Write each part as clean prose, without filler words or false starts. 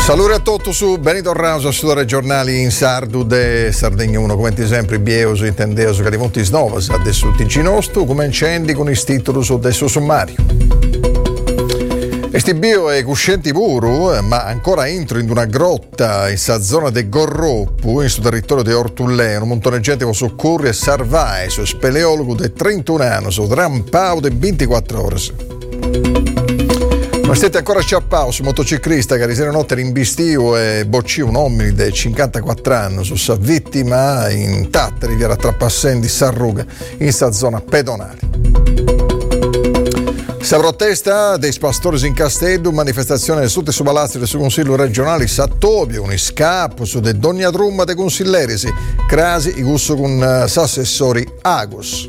Salve a tutti su Benito Rauso, su giornali in Sardu de Sardegna 1, come sempre Bieus, intendeus che di Monti Snovas, adesso Ticinosto, come incendi con il titolo su adesso sommario. Esti bio è cuscenti puro, ma ancora entro in una grotta in sa zona de Gorroppu, in su territorio di Ortullè, un montone di gente con soccorri e sarvai, su speleologo di 31 anni, su trampau di 24 ore. Ma siete ancora sciappao su motociclista che ieri notte rimbistiu e bocciù un uomo di 54 anni su sa vittima intatta riviera Trapassendi Sarruga in sa zona pedonale. Sa protesta dei pastori in Castello, manifestazione sotto su palazzo del suo consiglio regionale Sattobio, un iscappo su de Dogna Trumma de consiglierisi, crasi i gusto con s'assessori Agus.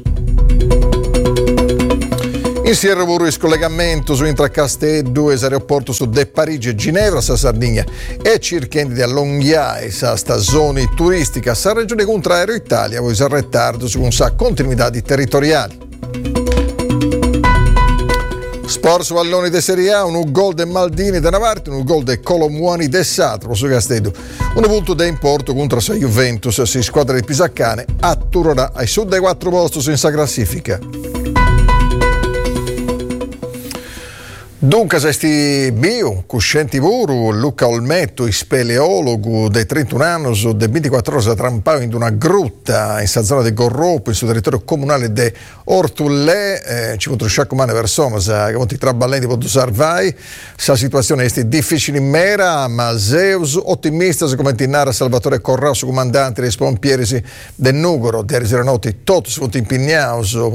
Insieme pure il scollegamento su Intra Castello e aeroporto su De Parigi e Ginevra, sa Sardegna e cercando di allungare sa stagione turistica, sa regione contrario Italia, voi sa ritardo su un sa continuità territoriali. Sport su Valloni de Serie A, un gol de Maldini da una parte, un gol de Colomuani de Satro su Castello. Un punto da importo contro la Juventus, si squadra di Pisaccane atturerà ai sud dei 4 posti senza classifica. Dunque, questi bio, cuscenti puro, Luca Olmetto, speleologo dei 31 anni, dei 24 ore, trampava in una grutta in sa zona di Gorroppo, in suo territorio comunale di Ortullè, ci potrò sciacomane persone, che molti traballenti possono salvare, sa situazione è difficile in mera, ma Zeus ottimista, come narra Salvatore Corrao, comandante dei pompieri del Nugoro, di ieri notte, tutti sono impegnati